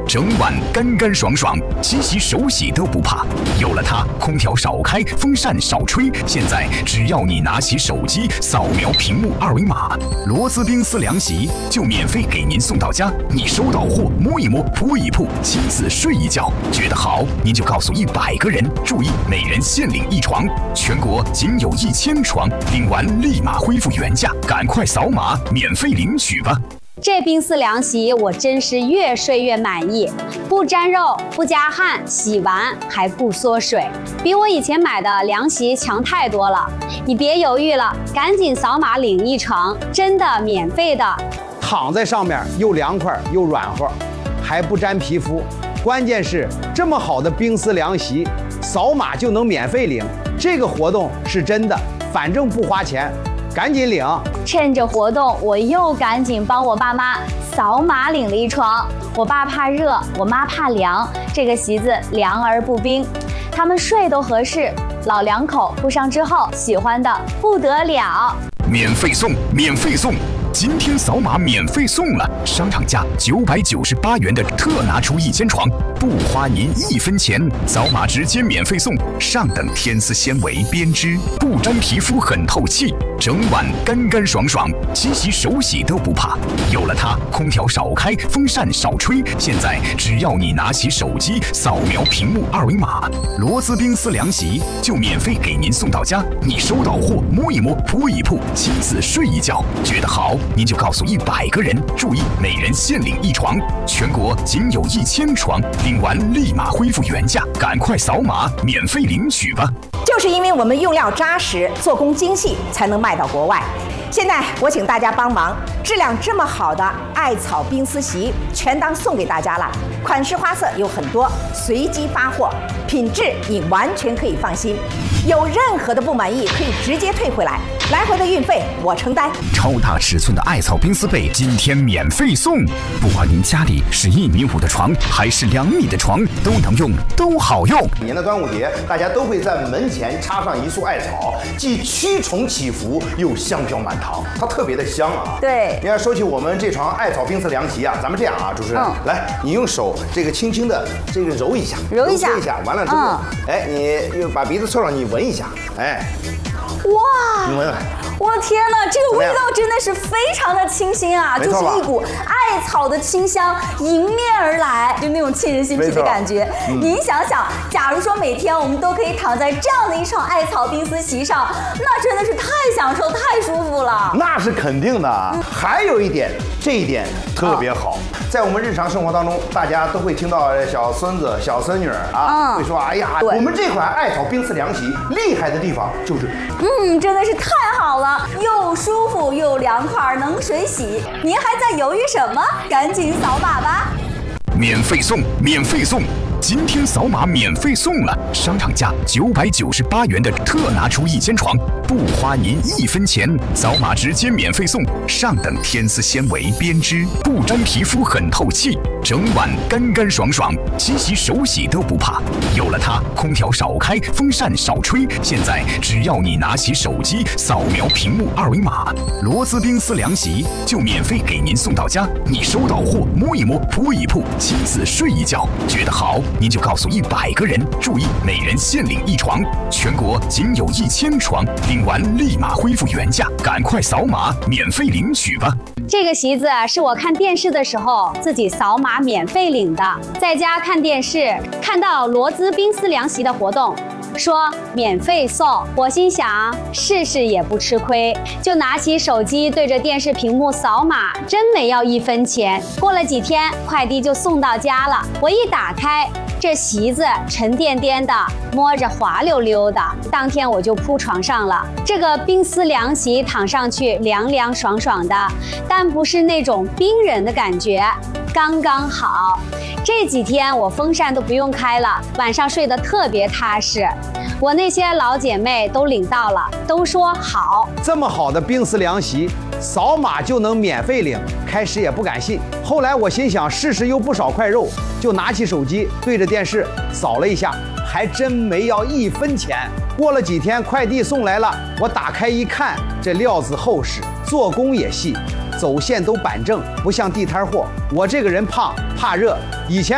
整晚干干爽爽，洗洗手洗都不怕。有了它，空调少开，风扇少吹。现在只要你拿起手机，扫描屏幕二维码，螺丝冰丝凉席就免费给您送到家。你收到货，摸一摸，铺一铺，亲自睡一觉，觉得好，您就告诉100个人。注意，每人限领1床，全国仅有1000床，领完立马恢复原价，赶快扫码免费领取吧。 这冰丝凉席我真是越睡越满意，不粘肉，不加汗，洗完还不缩水，比我以前买的凉席强太多了。你别犹豫了，赶紧扫码领1床，真的免费的。 躺在上面又凉快又软和，还不粘皮肤。关键是这么好的冰丝凉席，扫码就能免费领。这个活动是真的，反正不花钱。赶紧领！ 趁着活动，我又赶紧帮我爸妈扫码领了1床。我爸怕热，我妈怕凉，这个席子凉而不冰，他们睡都合适。老两口铺上之后，喜欢的不得了。 免费送，免费送！今天扫码免费送了，商场价998元的特拿出1000床，不花您1分钱，扫码直接免费送。上等天丝纤维编织，不粘皮肤，很透气，整晚干干爽爽，洗洗手洗都不怕。有了它，空调少开，风扇少吹。现在只要你拿起手机，扫描屏幕二维码，螺丝冰丝凉席就免费给您送到家。你收到货，摸一摸，铺一铺，亲自睡一觉，觉得好，您就告诉100个人。注意，每人限领1床，全国仅有1000床，领完立马恢复原价，赶快扫码免费领取吧。 就是因为我们用料扎实，做工精细，才能卖到国外。现在我请大家帮忙，质量这么好的艾草冰丝席全当送给大家了。款式花色有很多，随机发货，品质你完全可以放心。有任何的不满意，可以直接退回来，来回的运费我承担。 超大尺寸的艾草冰丝被今天免费送，不管您家里是1.5米的床还是2米的床，都能用，都好用。 每年的端午节，大家都会在门前插上一束艾草，既驱虫祈福，又香飘满堂，它特别的香啊。 对， 你要说起我们这床艾草冰丝凉席啊，咱们这样啊，主持人，来，你用手这个轻轻的这个揉一下，完了之后，哎，你又把鼻子凑上，你闻一下，哎， 哇， 你闻闻。 我的天哪，这个味道真的是非常的清新啊，就是一股艾草的清香迎面而来，就那种沁人心脾的感觉。您想想，假如说每天我们都可以躺在这样的一床艾草冰丝席上，那真的是太享受、太舒服了。 那是肯定的。还有一点，这一点特别好，在我们日常生活当中，大家都会听到小孙子、小孙女啊，会说：“哎呀，我们这款艾草冰丝凉席厉害的地方就是， 真的是太好了。”又舒服又凉快，能水洗。您还在犹豫什么？赶紧扫码吧！ 免费送，免费送！今天扫码免费送了，商场价998元的特拿出1000床，不花您1分钱，扫码直接免费送。上等天丝纤维编织，不粘皮肤，很透气，整晚干干爽爽，洗洗手洗都不怕。有了它，空调少开，风扇少吹。现在只要你拿起手机，扫描屏幕二维码，螺丝冰丝凉席就免费给您送到家。你收到货，摸一摸，铺一铺，亲自睡一觉，觉得好，您就告诉100个人。注意，每人限领1床，全国仅有1000床，领完立马恢复原价，赶快扫码免费领取吧。 这个席子是我看电视的时候自己扫码免费领的，在家看电视看到螺丝冰丝凉席的活动，说免费送，我心想试试也不吃亏，就拿起手机对着电视屏幕扫码，真没要1分钱。过了几天，快递就送到家了。我一打开，这席子沉甸甸的，摸着滑溜溜的，当天我就铺床上了。这个冰丝凉席躺上去凉凉爽爽的，但不是那种冰人的感觉，刚刚好。这几天我风扇都不用开了，晚上睡得特别踏实。我那些老姐妹都领到了，都说好。 这么好的冰丝凉席，扫码就能免费领。开始也不敢信，后来我心想试试又不少块肉，就拿起手机对着电视扫了一下，还真没要1分钱。过了几天，快递送来了，我打开一看，这料子厚实，做工也细，走线都板正，不像地摊货。我这个人胖，怕热，以前